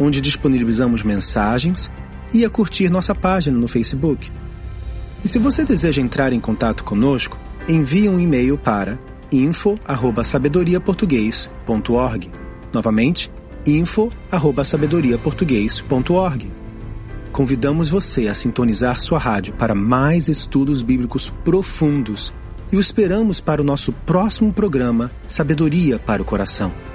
onde disponibilizamos mensagens, e a curtir nossa página no Facebook. E se você deseja entrar em contato conosco, envie um e-mail para info@sabedoriaportugues.org. Novamente, info@sabedoriaportugues.org. Convidamos você a sintonizar sua rádio para mais estudos bíblicos profundos e o esperamos para o nosso próximo programa Sabedoria para o Coração.